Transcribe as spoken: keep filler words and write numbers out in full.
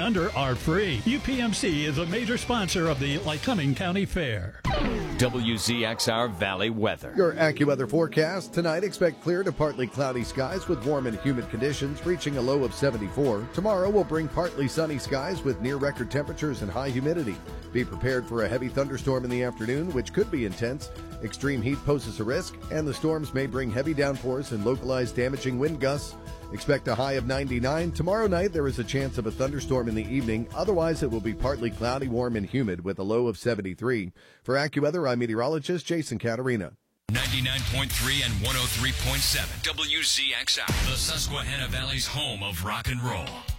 and under are free. U P M C is a major sponsor of the Lycoming County Fair. W Z X R Valley weather. Your AccuWeather forecast. Tonight, expect clear to partly cloudy skies with warm and humid conditions, reaching a low of seventy-four. Tomorrow will bring partly sunny skies with near-record temperatures and high humidity. Be prepared for a heavy thunderstorm in the afternoon, which could be intense. Extreme heat poses a risk, and the storms may bring heavy downpours and localized damaging wind gusts. Expect a high of ninety-nine. Tomorrow night, there is a chance of a thunderstorm in the evening. Otherwise, it will be partly cloudy, warm, and humid with a low of seventy-three. For AccuWeather, I'm meteorologist Jason Caterina. ninety-nine point three and one oh three point seven W Z X R, the Susquehanna Valley's home of rock and roll.